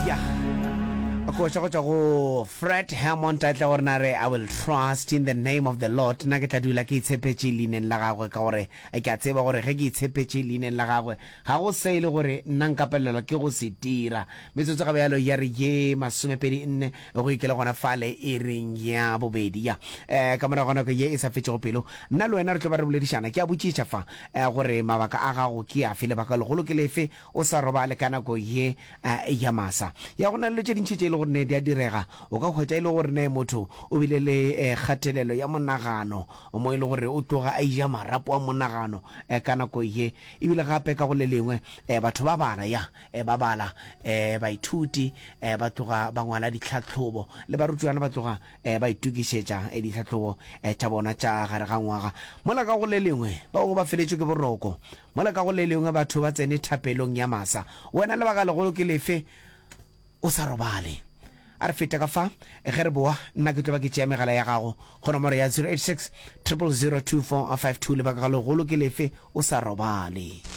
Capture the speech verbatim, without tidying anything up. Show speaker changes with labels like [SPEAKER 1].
[SPEAKER 1] Yeah. Ako go go Fred Hammond titla gore na re I will trust in the name of the Lord. Nna ke tla dula ke itshepetse leineng la gagwe ka gore a ke a tseba gore ge ke itshepetse leineng la gagwe ga go se ile gore nna nkapelelwa ke go se dira. Metsotso ga bjalo ya re ye masomepedi nne go ikela gona fale e reng ya bobedi ya eh ka mora gona go ye e sa fetse go pelo nna le wena re tlo ba re boledišana ke a botsitša fa eh, gore mabaka a gago ke a fele baka legolo ke lefe o sa robale ka nako ye eh, ya masa ya gona le tše dintšhi tše ile gore ne di a direga o ka hwetša ile gore ne motho o bile le eh, kgatelelo ya monagano mo ile gore o tloga a ija marapo a monagano eh, ka nako ye ebile gape ka go le lengwe eh, batho ba bala ya eh, ba bala eh, baithuti eh, ba tloga ba ngwala ditlhatlhobo le barutwana ba tloga eh, ba itukišetša eh, ditlhatlhobo eh, tša bona tša gare ga ngwaga mola ka go le lengwe ba go ba feletšwe ke boroko mola ka go le lengwe batho ba tsene thapelong ya masa wena lebaka legolo ke lefe o sa robale a re feta ka fa e ge re boa nna ke tlo ba ke tšea megala ya gago go nomoro ya zero eight six zero zero zero two four five two lebaka legolo ke lefe o sa robale.